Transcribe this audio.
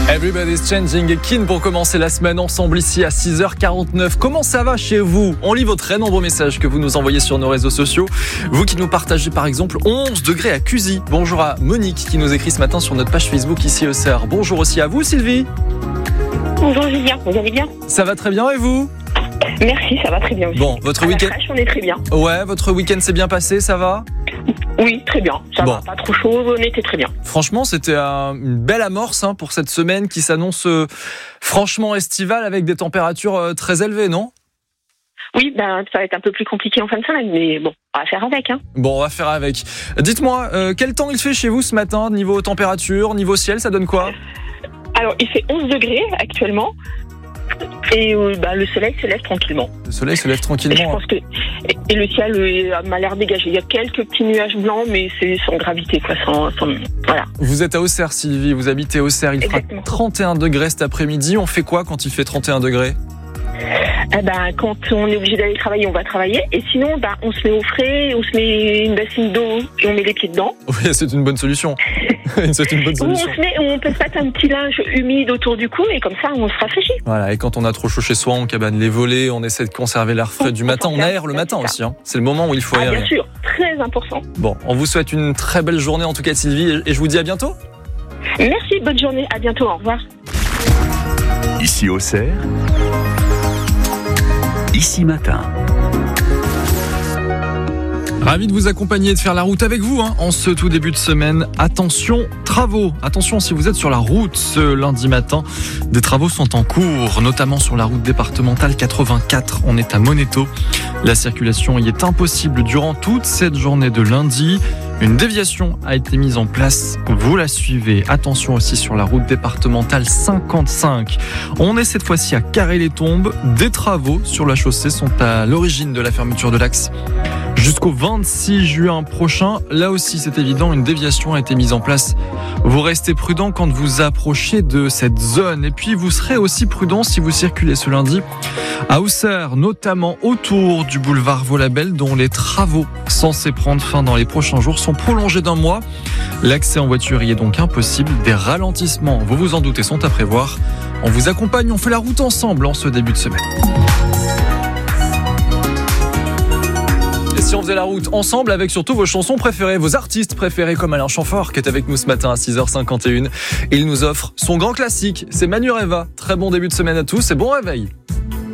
Everybody's Changing et Keane pour commencer la semaine ensemble ici à 6h49. Comment ça va chez vous ? On lit vos très nombreux messages que vous nous envoyez sur nos réseaux sociaux. Vous qui nous partagez par exemple 11 degrés à Cusy. Bonjour à Monique qui nous écrit ce matin sur notre page Facebook ici au Cerf. Bonjour aussi à vous Sylvie. Bonjour Julien, vous allez bien ? Ça va très bien et vous ? Merci, ça va très bien aussi. Bon, votre week-end. Crèche, on est très bien. Ouais, votre week-end s'est bien passé, ça va ? Oui, très bien. Ça va, pas trop chaud, on était très bien. Franchement, c'était une belle amorce pour cette semaine qui s'annonce franchement estivale avec des températures très élevées, non ? Oui, ça va être un peu plus compliqué en fin de semaine, mais bon, on va faire avec. Bon, on va faire avec. Dites-moi, quel temps il fait chez vous ce matin, niveau température, niveau ciel, ça donne quoi ? Alors, il fait 11 degrés actuellement. Et le soleil se lève tranquillement. Le soleil se lève tranquillement. Je pense que le ciel m'a l'air dégagé. Il y a quelques petits nuages blancs, mais c'est sans gravité, quoi. Voilà. Vous êtes à Auxerre, Sylvie. Vous habitez Auxerre. Il fera 31 degrés cet après-midi. On fait quoi quand il fait 31 degrés ? Quand on est obligé d'aller travailler, on va travailler. Et sinon, on se met au frais, on se met une bassine d'eau et on met les pieds dedans. Oui, c'est une bonne solution. C'est une bonne solution. On peut se mettre un petit linge humide autour du cou et comme ça, on se rafraîchit. Voilà, et quand on a trop chaud chez soi, on cabane les volets, on essaie de conserver l'air frais du matin. On aère le matin aussi. C'est le moment où il faut aérer. Bien sûr, très important. Bon, on vous souhaite une très belle journée en tout cas, Sylvie, et je vous dis à bientôt. Merci, bonne journée. À bientôt, au revoir. Ici au Cerf. Ici Matin. Ravi de vous accompagner et de faire la route avec vous en ce tout début de semaine. Attention, travaux. Attention si vous êtes sur la route ce lundi matin. Des travaux sont en cours, notamment sur la route départementale 84. On est à Monéto. La circulation y est impossible durant toute cette journée de lundi. Une déviation a été mise en place, vous la suivez. Attention aussi sur la route départementale 55. On est cette fois-ci à Carré-les-Tombes. Des travaux sur la chaussée sont à l'origine de la fermeture de l'axe. Jusqu'au 26 juin prochain, là aussi c'est évident, une déviation a été mise en place. Vous restez prudent quand vous approchez de cette zone. Et puis vous serez aussi prudent si vous circulez ce lundi à Auxerre, notamment autour du boulevard Vaulabelle, dont les travaux censés prendre fin dans les prochains jours sont prolongés d'un mois. L'accès en voiture y est donc impossible. Des ralentissements, vous vous en doutez, sont à prévoir. On vous accompagne, on fait la route ensemble en ce début de semaine. Et si on faisait la route ensemble avec surtout vos chansons préférées, vos artistes préférés comme Alain Chamfort qui est avec nous ce matin à 6h51. Il nous offre son grand classique, c'est Manu Reva. Très bon début de semaine à tous et bon réveil.